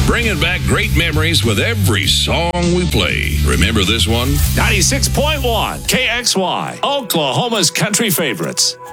Bringing back great memories with every song we play. Remember this one? 96.1 KXY, Oklahoma's country favorites.